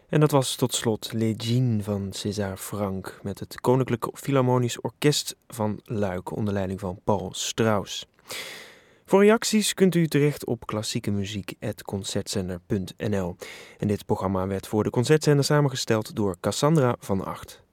En dat was tot slot Les Jeans van César Franck met het Koninklijk Philharmonisch Orkest van Luik onder leiding van Paul Strauss. Voor reacties kunt u terecht op klassiekemuziek@concertzender.nl. En dit programma werd voor de Concertzender samengesteld door Cassandra van Acht.